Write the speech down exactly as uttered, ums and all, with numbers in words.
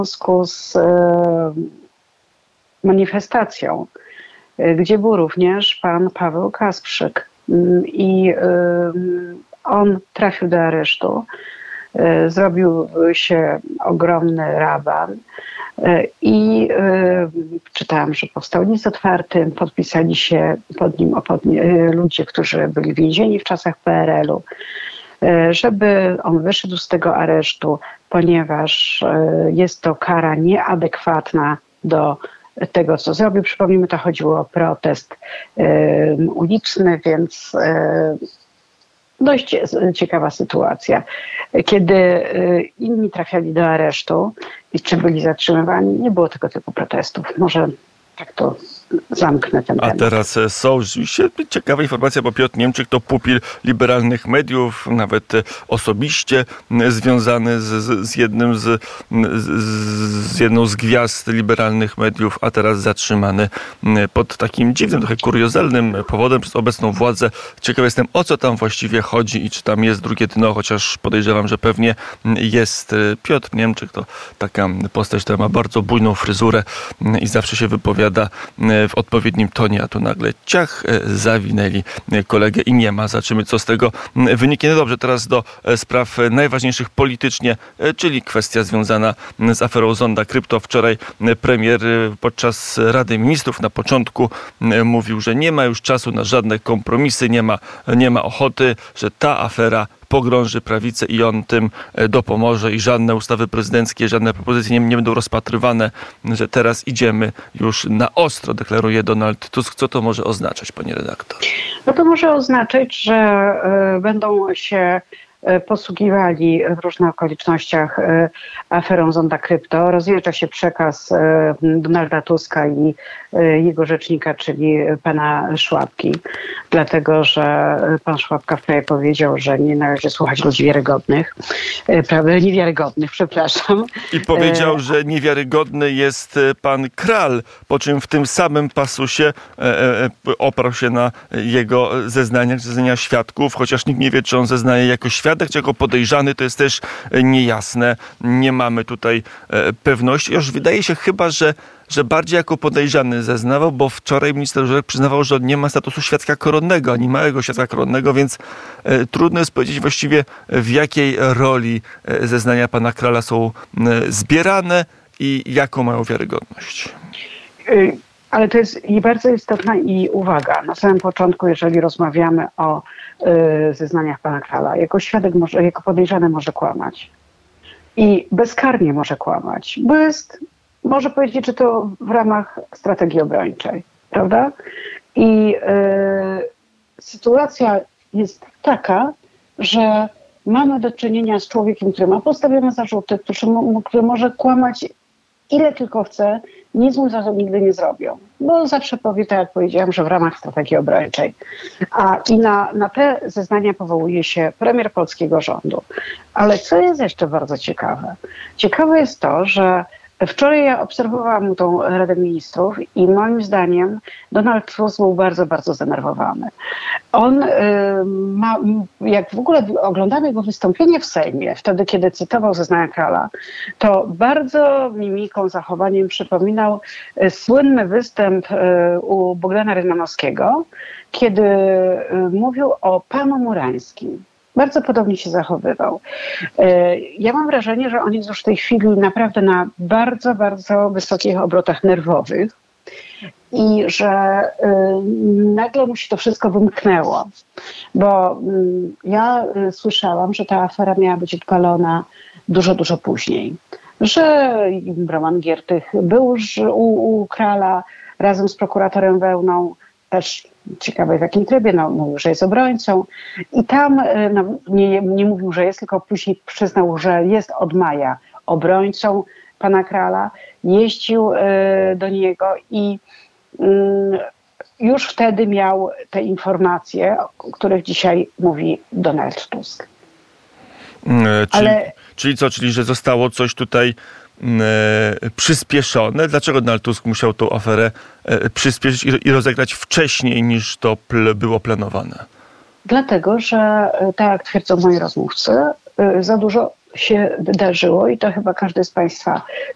związku z manifestacją, gdzie był również pan Paweł Kasprzyk. I on trafił do aresztu. Zrobił się ogromny raban i czytałam, że powstał list otwarty, podpisali się pod nim pod, ludzie, którzy byli więzieni w czasach P R L-u, żeby on wyszedł z tego aresztu, ponieważ jest to kara nieadekwatna do tego, co zrobił. Przypomnijmy, to chodziło o protest uliczny, więc dość ciekawa sytuacja. Kiedy inni trafiali do aresztu i czy byli zatrzymywani, nie było tego typu protestów. Może tak to zamknę ten temat. A teraz są rzeczywiście ciekawa informacja, bo Piotr Niemczyk to pupil liberalnych mediów, nawet osobiście związany z, z, jednym z, z, z jedną z gwiazd liberalnych mediów, a teraz zatrzymany pod takim dziwnym, trochę kuriozalnym powodem przez obecną władzę. Ciekaw jestem, o co tam właściwie chodzi i czy tam jest drugie dno, chociaż podejrzewam, że pewnie jest. Piotr Niemczyk to taka postać, która ma bardzo bujną fryzurę i zawsze się wypowiada w odpowiednim tonie, a tu nagle ciach, zawinęli kolegę i nie ma. Zobaczymy, co z tego wyniknie. No dobrze, teraz do spraw najważniejszych politycznie, czyli kwestia związana z aferą Zonda Krypto. Wczoraj premier podczas Rady Ministrów na początku mówił, że nie ma już czasu na żadne kompromisy, nie ma, nie ma ochoty, że ta afera pogrąży prawicę i on tym dopomoże i żadne ustawy prezydenckie, żadne propozycje nie, nie będą rozpatrywane, że teraz idziemy już na ostro, deklaruje Donald Tusk. Co to może oznaczać, pani redaktor? No to może oznaczać, że y, będą się posługiwali w różnych okolicznościach aferą Zonda Krypto. Rozjeżdża się przekaz Donalda Tuska i jego rzecznika, czyli pana Szłapki, dlatego że pan Szłapka wczoraj powiedział, że nie należy słuchać ludzi wiarygodnych, prawda, niewiarygodnych, przepraszam. I powiedział, że niewiarygodny jest pan Kral, po czym w tym samym pasusie oparł się na jego zeznaniach, zeznania świadków, chociaż nikt nie wie, czy on zeznaje jako świadek, czy jako podejrzany, to jest też niejasne. Nie mamy tutaj pewności. Już wydaje się chyba, że że bardziej jako podejrzany zeznawał, bo wczoraj minister Żurek przyznawał, że on nie ma statusu świadka koronnego, ani małego świadka koronnego, więc e, trudno jest powiedzieć właściwie, w jakiej roli e, zeznania pana Krala są e, zbierane i jaką mają wiarygodność. Y- Ale to jest i bardzo istotna i uwaga. Na samym początku, jeżeli rozmawiamy o y, zeznaniach pana Krala, jako świadek, może, jako podejrzany może kłamać. I bezkarnie może kłamać, bo jest, może powiedzieć, że to w ramach strategii obrończej, prawda? I y, sytuacja jest taka, że mamy do czynienia z człowiekiem, który ma postawione zarzuty, który, który może kłamać ile tylko chce, nic mu za to nigdy nie zrobią. Bo zawsze powie, tak jak powiedziałam, że w ramach strategii obrończej. A i na, na te zeznania powołuje się premier polskiego rządu. Ale co jest jeszcze bardzo ciekawe? Ciekawe jest to, że wczoraj ja obserwowałam tą Radę Ministrów i moim zdaniem Donald Tusk był bardzo, bardzo zdenerwowany. On y, ma, jak w ogóle oglądamy jego wystąpienie w Sejmie, wtedy kiedy cytował zeznania Krala, to bardzo mimiką, zachowaniem przypominał y, słynny występ y, u Bogdana Rymanowskiego, kiedy y, mówił o panu Murańskim. Bardzo podobnie się zachowywał. Ja mam wrażenie, że on jest już w tej chwili naprawdę na bardzo, bardzo wysokich obrotach nerwowych i że nagle mu się to wszystko wymknęło. Bo ja słyszałam, że ta afera miała być odpalona dużo, dużo później. Że Roman Giertych był u, u Krala razem z prokuratorem Wełną, też ciekawe w jakim trybie, no mówił, że jest obrońcą i tam no, nie, nie mówił, że jest, tylko później przyznał, że jest od maja obrońcą pana Krala, jeździł y, do niego i y, już wtedy miał te informacje, o których dzisiaj mówi Donald Tusk. Hmm, czyli, Ale... czyli co, czyli że zostało coś tutaj przyspieszone. Dlaczego Donald Tusk musiał tą aferę przyspieszyć i rozegrać wcześniej niż to pl- było planowane? Dlatego, że tak jak twierdzą moi rozmówcy, za dużo się wydarzyło i to chyba każdy z Państwa